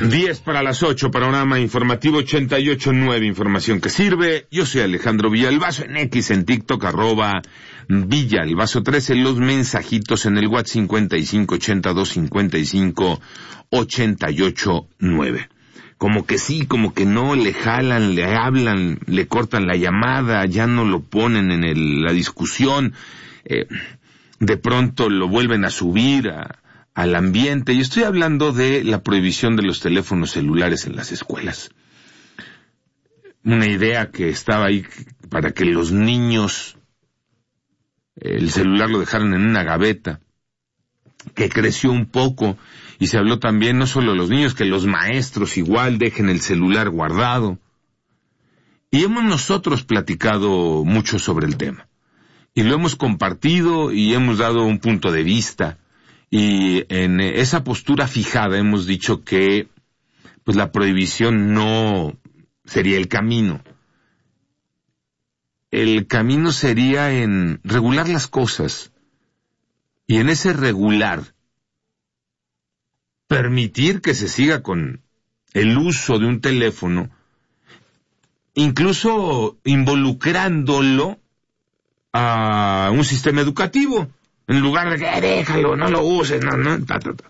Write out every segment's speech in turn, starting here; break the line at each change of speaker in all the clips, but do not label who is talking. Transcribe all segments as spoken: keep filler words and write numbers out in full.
diez para las ocho, panorama informativo ochenta y ocho punto nueve, información que sirve. Yo soy Alejandro Villalbazo, en X, en TikTok, arroba Villalbazo trece, los mensajitos en el WhatsApp cincuenta y cinco ochenta y dos cincuenta y cinco ochenta y ocho nueve. Como que sí, como que no, le jalan, le hablan, le cortan la llamada, ya no lo ponen en el, la discusión, eh, de pronto lo vuelven a subir a al ambiente, y estoy hablando de la prohibición de los teléfonos celulares en las escuelas. Una idea que estaba ahí para que los niños el celular lo dejaran en una gaveta, que creció un poco, y se habló también no solo de los niños, que los maestros igual dejen el celular guardado. Y hemos nosotros platicado mucho sobre el tema, y lo hemos compartido y hemos dado un punto de vista. Y en esa postura fijada hemos dicho que pues la prohibición no sería el camino. El camino sería en regular las cosas. Y en ese regular, permitir que se siga con el uso de un teléfono, incluso involucrándolo a un sistema educativo. En lugar de que déjalo, no lo uses, no, no, ta, ta, ta.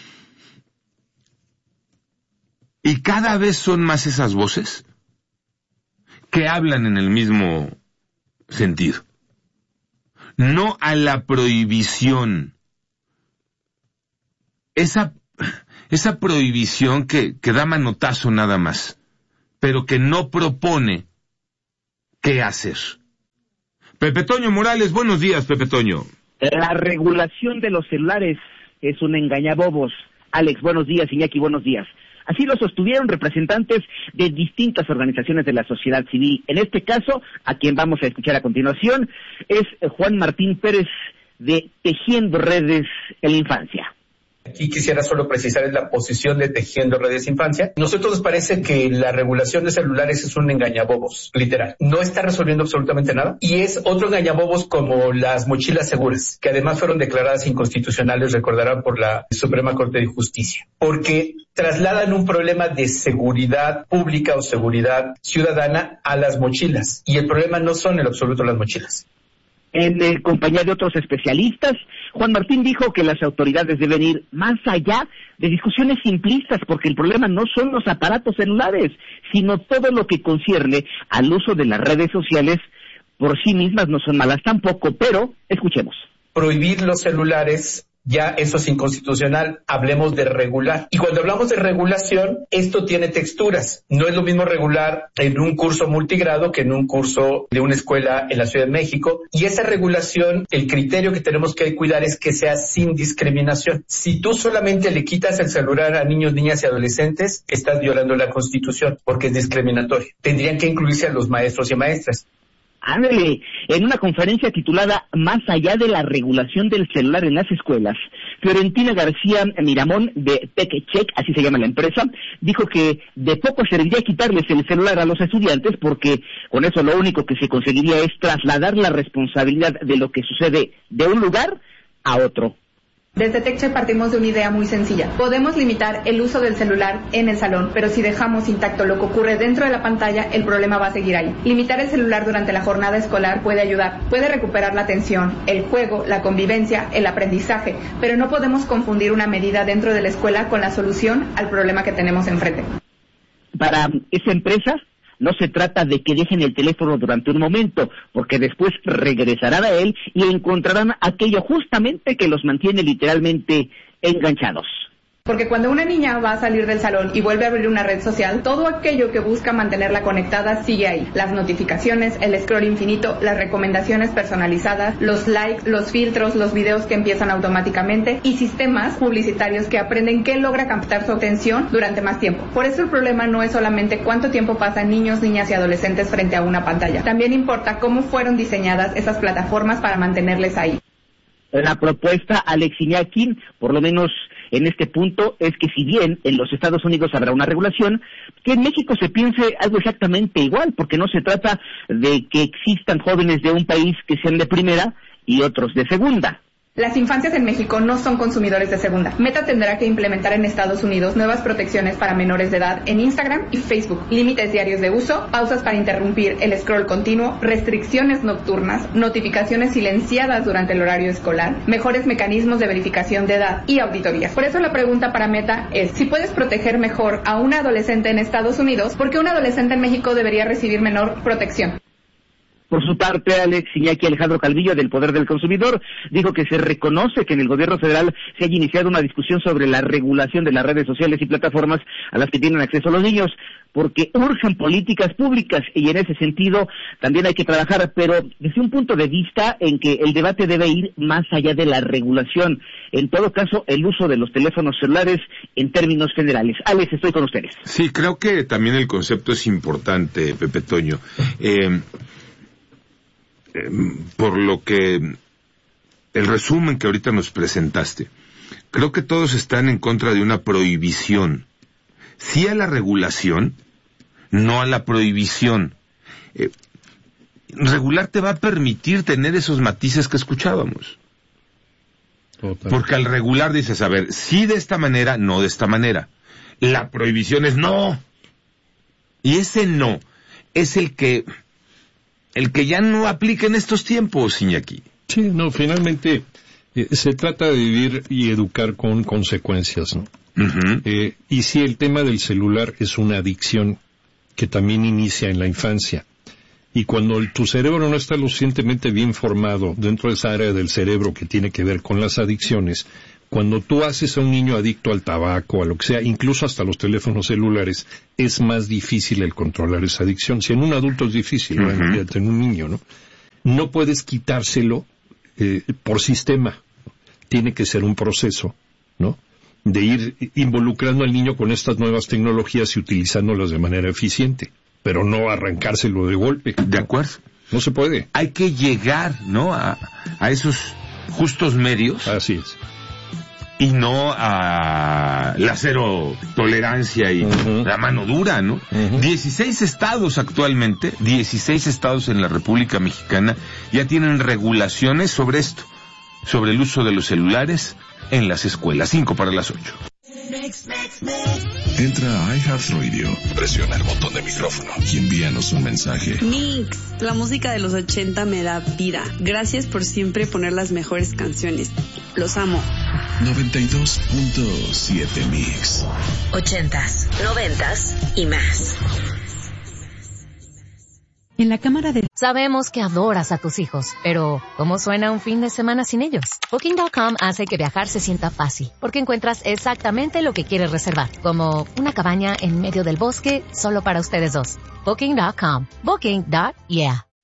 Y cada vez son más esas voces que hablan en el mismo sentido. No a la prohibición. Esa, esa prohibición que, que da manotazo nada más, pero que no propone qué hacer. Pepe Toño Morales, buenos días, Pepe Toño.
La regulación de los celulares es un engañabobos. Alex, buenos días. Iñaki, buenos días. Así lo sostuvieron representantes de distintas organizaciones de la sociedad civil. En este caso, a quien vamos a escuchar a continuación, es Juan Martín Pérez de Tejiendo Redes en la Infancia.
Aquí quisiera solo precisar es la posición de Tejiendo Redes Infancia. Nosotros nos parece que la regulación de celulares es un engañabobos, literal. No está resolviendo absolutamente nada. Y es otro engañabobos como las mochilas seguras, que además fueron declaradas inconstitucionales, recordarán, por la Suprema Corte de Justicia. Porque trasladan un problema de seguridad pública o seguridad ciudadana a las mochilas. Y el problema no son en absoluto las mochilas.
En eh, compañía de otros especialistas, Juan Martín dijo que las autoridades deben ir más allá de discusiones simplistas, porque el problema no son los aparatos celulares, sino todo lo que concierne al uso de las redes sociales. Por sí mismas no son malas tampoco, pero escuchemos.
Prohibir los celulares, ya eso es inconstitucional, hablemos de regular. Y cuando hablamos de regulación, esto tiene texturas. No es lo mismo regular en un curso multigrado que en un curso de una escuela en la Ciudad de México. Y esa regulación, el criterio que tenemos que cuidar es que sea sin discriminación. Si tú solamente le quitas el celular a niños, niñas y adolescentes, estás violando la Constitución porque es discriminatorio. Tendrían que incluirse a los maestros y maestras.
Ándale, en una conferencia titulada Más allá de la regulación del celular en las escuelas, Florentina García Miramón de TechCheck, así se llama la empresa, dijo que de poco serviría quitarles el celular a los estudiantes porque con eso lo único que se conseguiría es trasladar la responsabilidad de lo que sucede de un lugar a otro.
Desde TechCheck partimos de una idea muy sencilla. Podemos limitar el uso del celular en el salón, pero si dejamos intacto lo que ocurre dentro de la pantalla, el problema va a seguir ahí. Limitar el celular durante la jornada escolar puede ayudar, puede recuperar la atención, el juego, la convivencia, el aprendizaje, pero no podemos confundir una medida dentro de la escuela con la solución al problema que tenemos enfrente.
Para esa empresa, no se trata de que dejen el teléfono durante un momento, porque después regresarán a él y encontrarán aquello justamente que los mantiene literalmente enganchados.
Porque cuando una niña va a salir del salón y vuelve a abrir una red social, todo aquello que busca mantenerla conectada sigue ahí. Las notificaciones, el scroll infinito, las recomendaciones personalizadas, los likes, los filtros, los videos que empiezan automáticamente y sistemas publicitarios que aprenden qué logra captar su atención durante más tiempo. Por eso el problema no es solamente cuánto tiempo pasan niños, niñas y adolescentes frente a una pantalla. También importa cómo fueron diseñadas esas plataformas para mantenerles ahí.
La propuesta, Alex Iñaki, por lo menos en este punto, es que si bien en los Estados Unidos habrá una regulación, que en México se piense algo exactamente igual, porque no se trata de que existan jóvenes de un país que sean de primera y otros de segunda.
Las infancias en México no son consumidores de segunda. Meta tendrá que implementar en Estados Unidos nuevas protecciones para menores de edad en Instagram y Facebook, límites diarios de uso, pausas para interrumpir el scroll continuo, restricciones nocturnas, notificaciones silenciadas durante el horario escolar, mejores mecanismos de verificación de edad y auditorías. Por eso la pregunta para Meta es, si puedes proteger mejor a una adolescente en Estados Unidos, ¿por qué un adolescente en México debería recibir menor protección?
Por su parte, Alex, Iñaki Alejandro Calvillo, del Poder del Consumidor, dijo que se reconoce que en el gobierno federal se haya iniciado una discusión sobre la regulación de las redes sociales y plataformas a las que tienen acceso los niños, porque urgen políticas públicas y en ese sentido también hay que trabajar, pero desde un punto de vista en que el debate debe ir más allá de la regulación. En todo caso, el uso de los teléfonos celulares en términos generales. Alex, estoy con ustedes.
Sí, creo que también el concepto es importante, Pepe Toño. Eh... por lo que el resumen que ahorita nos presentaste, creo que todos están en contra de una prohibición. Sí a la regulación, no a la prohibición. Eh, regular te va a permitir tener esos matices que escuchábamos. Total. Porque al regular dices, a ver, sí de esta manera, no de esta manera. La prohibición es no. Y ese no es el que... el que ya no aplica en estos tiempos, Iñaki.
Sí, no, finalmente eh, se trata de vivir y educar con consecuencias, ¿no? Uh-huh. Eh, y si el tema del celular es una adicción que también inicia en la infancia, y cuando el, tu cerebro no está lo suficientemente bien formado dentro de esa área del cerebro que tiene que ver con las adicciones, cuando tú haces a un niño adicto al tabaco, a lo que sea, incluso hasta los teléfonos celulares, es más difícil el controlar esa adicción. Si en un adulto es difícil, uh-huh. ¿no? En un niño, ¿no? No puedes quitárselo eh, por sistema. Tiene que ser un proceso, ¿no? De ir involucrando al niño con estas nuevas tecnologías y utilizándolas de manera eficiente, pero no arrancárselo de golpe.
De acuerdo.
No se puede.
Hay que llegar, ¿no? A, a esos justos medios.
Así es.
Y no a la cero tolerancia y uh-huh. la mano dura, ¿no? Uh-huh. dieciséis estados actualmente, dieciséis estados en la República Mexicana ya tienen regulaciones sobre esto, sobre el uso de los celulares en las escuelas. Cinco para las ocho.
Entra a iHeartRadio, presiona el botón de micrófono y envíanos un mensaje.
Mix, la música de los ochenta me da vida. Gracias por siempre poner las mejores canciones. Los amo.
noventa y dos punto siete Mix.
Ochentas, noventas y más.
En la cámara de...
Sabemos que adoras a tus hijos, pero ¿cómo suena un fin de semana sin ellos? Booking punto com hace que viajar se sienta fácil, porque encuentras exactamente lo que quieres reservar, como una cabaña en medio del bosque solo para ustedes dos. Booking punto com. Booking. Yeah.